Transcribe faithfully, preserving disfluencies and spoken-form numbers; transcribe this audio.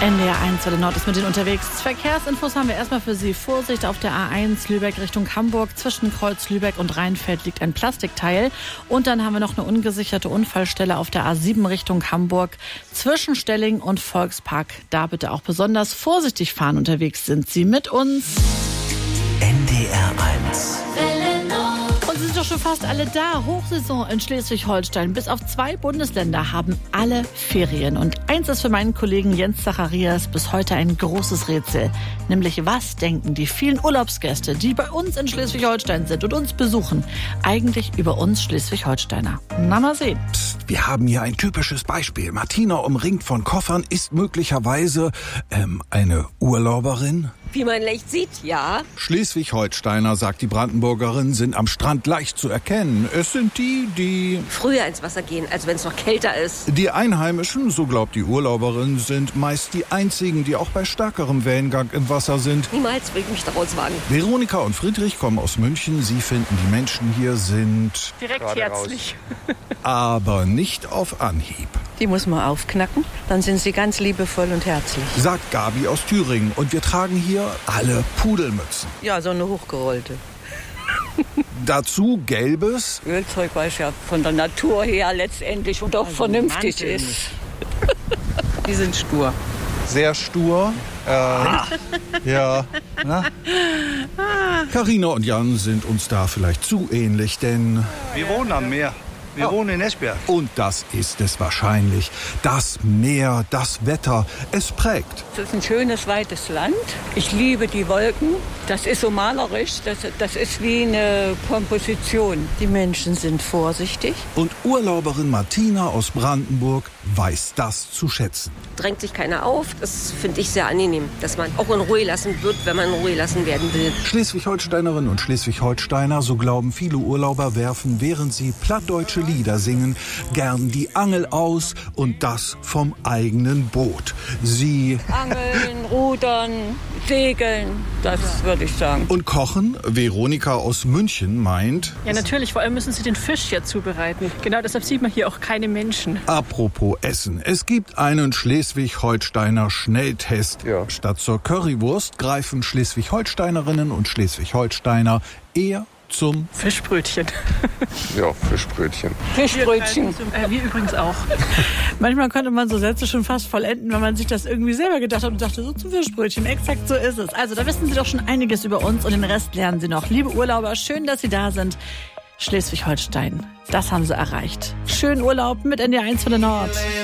N D R eins, der Nord ist mit Ihnen unterwegs. Verkehrsinfos haben wir erstmal für Sie. Vorsicht auf der A eins Lübeck Richtung Hamburg. Zwischen Kreuz Lübeck und Rheinfeld liegt ein Plastikteil. Und dann haben wir noch eine ungesicherte Unfallstelle auf der A sieben Richtung Hamburg. Zwischen Stelling und Volkspark. Da bitte auch besonders vorsichtig fahren. Unterwegs sind Sie mit uns. N D R eins. Und sie sind doch schon fast alle da. Hochsaison in Schleswig-Holstein. Bis auf zwei Bundesländer haben alle Ferien. Und eins ist für meinen Kollegen Jens Zacharias bis heute ein großes Rätsel. Nämlich, was denken die vielen Urlaubsgäste, die bei uns in Schleswig-Holstein sind und uns besuchen, eigentlich über uns Schleswig-Holsteiner? Na, mal sehen. Psst, wir haben hier ein typisches Beispiel. Martina, umringt von Koffern, ist möglicherweise ähm, eine Urlauberin. Wie man leicht sieht, ja. Schleswig-Holsteiner, sagt die Brandenburgerin, sind am Strand leicht zu erkennen. Es sind die, die... Früher ins Wasser gehen, als wenn es noch kälter ist. Die Einheimischen, so glaubt die Urlauberin, sind meist die einzigen, die auch bei stärkerem Wellengang im Wasser sind. Niemals will ich mich daraus wagen. Veronika und Friedrich kommen aus München. Sie finden, die Menschen hier sind... Direkt herzlich. aber nicht auf Anhieb. Die muss man aufknacken, dann sind sie ganz liebevoll und herzlich. Sagt Gabi aus Thüringen. Und wir tragen hier alle Pudelmützen. Ja, so eine hochgerollte. Dazu gelbes. Ölzeug, weil es ja von der Natur her letztendlich und auch Also vernünftig Mantel ist. Die sind stur. Sehr stur. Äh, ja. Carina und Jan sind uns da vielleicht zu ähnlich, denn... Wir wohnen am Meer. Wir wohnen in Esbjerg. Und das ist es wahrscheinlich. Das Meer, das Wetter, es prägt. Es ist ein schönes, weites Land. Ich liebe die Wolken. Das ist so malerisch. Das, das ist wie eine Komposition. Die Menschen sind vorsichtig. Und Urlauberin Martina aus Brandenburg weiß das zu schätzen. Drängt sich keiner auf. Das finde ich sehr angenehm, dass man auch in Ruhe lassen wird, wenn man in Ruhe lassen werden will. Schleswig-Holsteinerinnen und Schleswig-Holsteiner, so glauben viele Urlauber, werfen, während sie plattdeutsche Lieder singen, gern die Angel aus und das vom eigenen Boot. Sie Angeln, Rudern, Segeln, das würde ich sagen. und kochen. Veronika aus München meint, Ja, natürlich. Vor allem müssen Sie den Fisch ja zubereiten. Genau deshalb sieht man hier auch keine Menschen. apropos Essen. Es gibt einen Schleswig-Holsteiner Schnelltest. Ja. Statt zur Currywurst greifen Schleswig-Holsteinerinnen und Schleswig-Holsteiner eher zum... Fischbrötchen. Ja, Fischbrötchen. Fischbrötchen. Äh, wir übrigens auch. Manchmal könnte man so Sätze schon fast vollenden, wenn man sich das irgendwie selber gedacht hat und dachte, so zum Fischbrötchen. Exakt so ist es. Also da wissen Sie doch schon einiges über uns und den Rest lernen Sie noch. Liebe Urlauber, schön, dass Sie da sind. Schleswig-Holstein, das haben Sie erreicht. Schönen Urlaub mit N D R eins von der Nord.